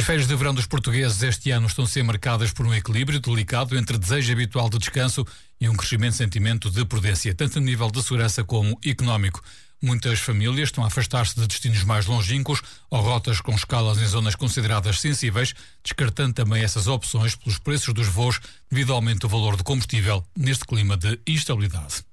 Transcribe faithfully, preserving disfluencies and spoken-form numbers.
férias de verão dos portugueses este ano estão a ser marcadas por um equilíbrio delicado entre desejo habitual de descanso e um crescimento sentimento de prudência, tanto a nível de segurança como económico. Muitas famílias estão a afastar-se de destinos mais longínquos ou rotas com escalas em zonas consideradas sensíveis, descartando também essas opções pelos preços dos voos devido ao aumento do valor do combustível neste clima de instabilidade.